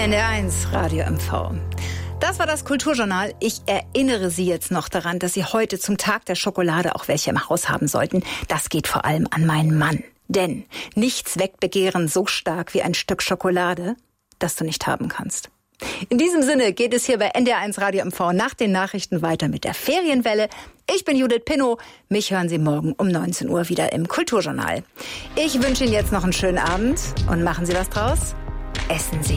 NDR1 Radio MV. Das war das Kulturjournal. Ich erinnere Sie jetzt noch daran, dass Sie heute zum Tag der Schokolade auch welche im Haus haben sollten. Das geht vor allem an meinen Mann. Denn nichts weckt Begehren so stark wie ein Stück Schokolade, das du nicht haben kannst. In diesem Sinne geht es hier bei NDR1 Radio MV nach den Nachrichten weiter mit der Ferienwelle. Ich bin Judith Pinnow. Mich hören Sie morgen um 19 Uhr wieder im Kulturjournal. Ich wünsche Ihnen jetzt noch einen schönen Abend und machen Sie was draus. Essen Sie.